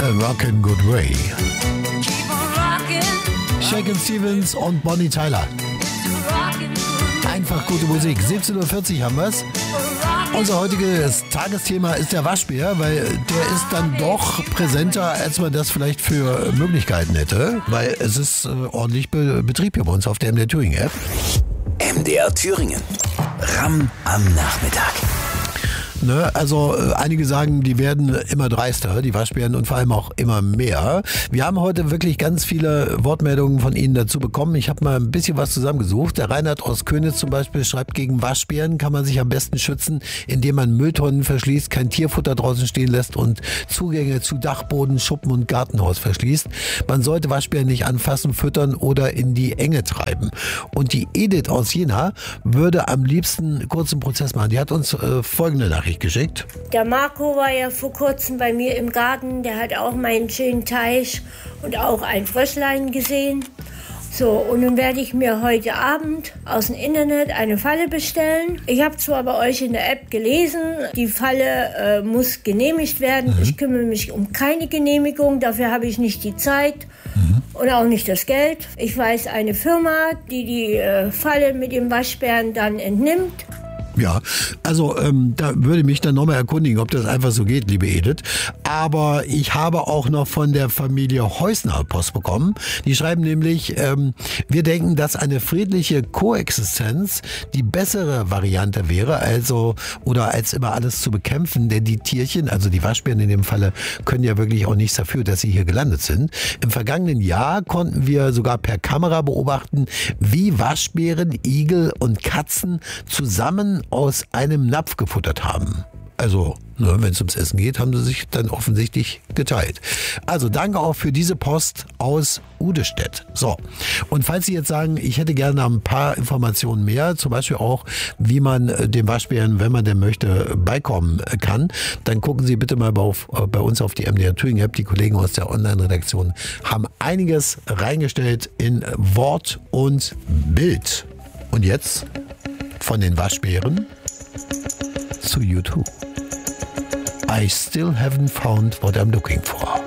Rockin' Good Way. Shakin' Stevens und Bonnie Tyler. Einfach gute Musik. 17:40 Uhr haben wir's. Unser heutiges Tagesthema ist der Waschbär, weil der ist dann doch präsenter, als man das vielleicht für Möglichkeiten hätte, weil es ist ordentlich Betrieb hier bei uns auf der MDR Thüringen App. MDR Thüringen. Ram am Nachmittag. Ne, also einige sagen, die werden immer dreister, die Waschbären, und vor allem auch immer mehr. Wir haben heute wirklich ganz viele Wortmeldungen von Ihnen dazu bekommen. Ich habe mal ein bisschen was zusammengesucht. Der Reinhard aus Köniz zum Beispiel schreibt, gegen Waschbären kann man sich am besten schützen, indem man Mülltonnen verschließt, kein Tierfutter draußen stehen lässt und Zugänge zu Dachboden, Schuppen und Gartenhaus verschließt. Man sollte Waschbären nicht anfassen, füttern oder in die Enge treiben. Und die Edith aus Jena würde am liebsten kurzen Prozess machen. Die hat uns folgende Nachricht geschickt. Der Marco war ja vor kurzem bei mir im Garten, der hat auch meinen schönen Teich und auch ein Fröschlein gesehen. So, und nun werde ich mir heute Abend aus dem Internet eine Falle bestellen. Ich habe zwar bei euch in der App gelesen, die Falle muss genehmigt werden. Ich kümmere mich um keine Genehmigung, dafür habe ich nicht die Zeit und auch nicht das Geld. Ich weiß eine Firma, die Falle mit dem Waschbären dann entnimmt. Ja, also da würde mich dann nochmal erkundigen, ob das einfach so geht, liebe Edith. Aber ich habe auch noch von der Familie Heusner Post bekommen. Die schreiben nämlich, wir denken, dass eine friedliche Koexistenz die bessere Variante wäre, als immer alles zu bekämpfen. Denn die Tierchen, also die Waschbären in dem Falle, können ja wirklich auch nichts dafür, dass sie hier gelandet sind. Im vergangenen Jahr konnten wir sogar per Kamera beobachten, wie Waschbären, Igel und Katzen zusammen aus einem Napf gefuttert haben. Also, wenn es ums Essen geht, haben sie sich dann offensichtlich geteilt. Also, danke auch für diese Post aus Udestedt. So, und falls Sie jetzt sagen, ich hätte gerne ein paar Informationen mehr, zum Beispiel auch, wie man dem Waschbären, wenn man denn möchte, beikommen kann, dann gucken Sie bitte mal bei uns auf die MDR Thüringen App. Die Kollegen aus der Online-Redaktion haben einiges reingestellt in Wort und Bild. Und jetzt von den Waschbären zu U2. I still haven't found what I'm looking for.